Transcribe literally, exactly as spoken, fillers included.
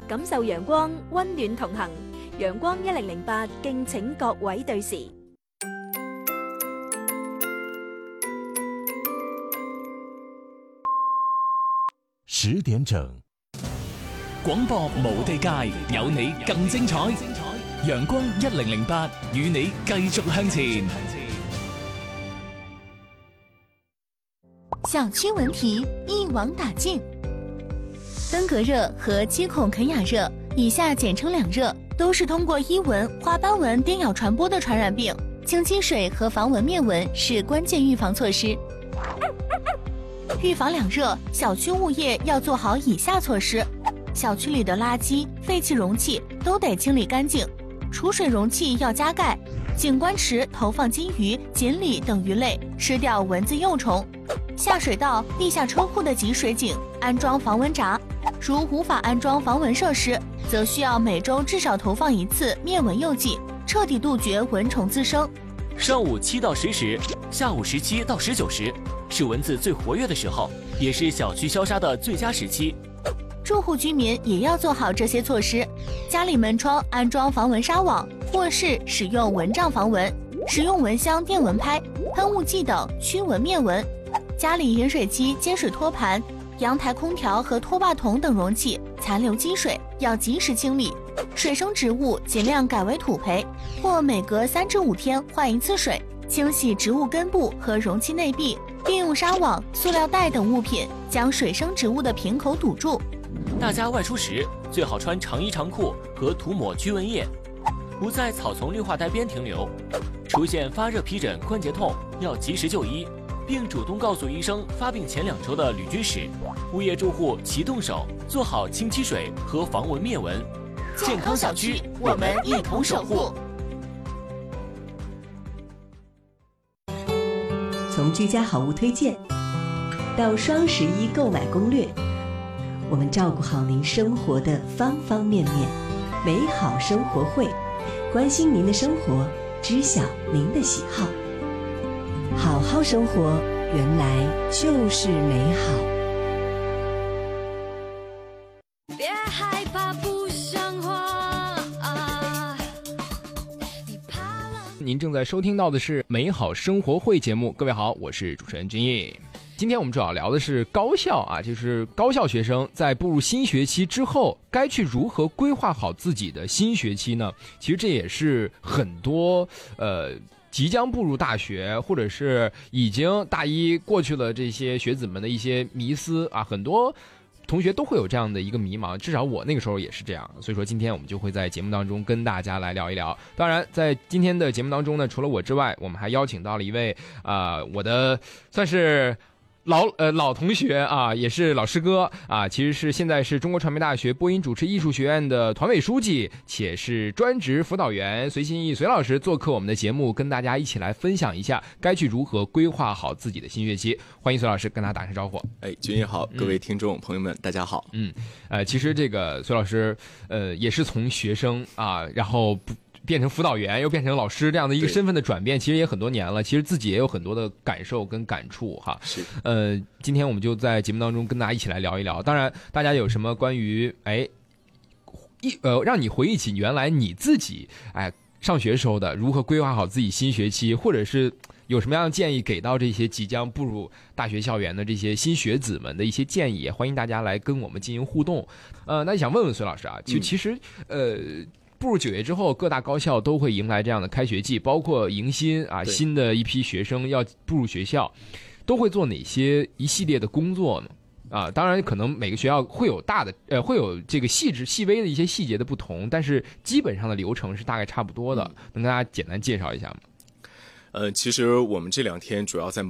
感受陽光，溫暖同行。陽光一零零八，敬請各位對時。 十點整，廣播無地界，有你更精彩。陽光一零零八，與你繼續向前。 小区文體一網打盡。登革熱和基孔肯雅熱，以下簡稱兩熱，都是通過伊蚊、花斑蚊叮咬傳播的傳染病。清積水和防蚊滅蚊是關鍵預防措施。預防兩熱，小區物業要做好以下措施：小區裡的垃圾、廢棄容器都得清理乾淨，儲水容器要加蓋，景觀池投放金魚、錦鯉等魚類，吃掉蚊子幼蟲。下水道、地下車庫的集水井安裝防蚊閘，如無法安裝防蚊設施，則需要每周至少投放一次滅蚊诱劑，徹底杜絕蚊蟲滋生。 上午七到十时，下午十七到十九时，是蚊子最活跃的时候，也是小区消杀的最佳时期。 住户居民也要做好这些措施，家里门窗安装防蚊纱网，卧室使用蚊帐防蚊，使用蚊香、电蚊拍、喷雾剂等驱蚊灭蚊。家里饮水机、接水托盘、阳台空调和拖把桶等容器残留积水要及时清理，水生植物尽量改为土培，或每隔三至五天换一次水，清洗植物根部和容器内壁，并用纱网、塑料袋等物品将水生植物的瓶口堵住。 大家外出时最好穿长衣长裤和涂抹驱蚊液，不在草丛绿化带边停留。出现发热、皮疹、关节痛要及时就医，并主动告诉医生发病前两周的旅居史。物业住户齐动手，做好清积水和防蚊灭蚊。健康小区，我们一同守护。 从居家好物推荐到双十一购买攻略，我们照顾好您生活的方方面面。美好生活会，关心您的生活，知晓您的喜好。好好生活，原来就是美好。 别害怕不像话啊！你怕了。 您正在收听到的是美好生活会节目，各位好，我是主持人君毅。今天我们主要聊的是高校啊，就是高校学生在步入新学期之后，该去如何规划好自己的新学期呢？其实这也是很多呃即将步入大学或者是已经大一过去了这些学子们的一些迷思啊，很多同学都会有这样的一个迷茫，至少我那个时候也是这样。所以说今天我们就会在节目当中跟大家来聊一聊。当然在今天的节目当中呢，除了我之外，我们还邀请到了一位啊、呃，我的算是老呃老同学啊，也是老师哥啊，其实是现在是中国传媒大学播音主持艺术学院的团委书记，且是专职辅导员隋新义隋老师做客我们的节目，跟大家一起来分享一下该去如何规划好自己的新学期。欢迎隋老师跟大家打声招呼。 哎，君毅好，各位听众、嗯、朋友们，大家好。 嗯，呃，其实这个隋老师，呃，也是从学生啊，然后不。变成辅导员又变成老师这样的一个身份的转变，其实也很多年了，其实自己也有很多的感受跟感触哈。 是， 呃，今天我们就在节目当中跟大家一起来聊一聊。当然，大家有什么关于哎一呃让你回忆起原来你自己哎上学时候的如何规划好自己新学期，或者是有什么样的建议给到这些即将步入大学校园的这些新学子们的一些建议，也欢迎大家来跟我们进行互动。呃，那想问问隋老师啊，其其实、嗯、呃。步入九月之后，各大高校都会迎来这样的开学季，包括迎新啊，新的一批学生要步入学校，都会做哪些一系列的工作呢？啊，当然可能每个学校会有大的呃，会有这个细致细微的一些细节的不同，但是基本上的流程是大概差不多的，能跟大家简单介绍一下吗？ 呃，其实我们这两天主要在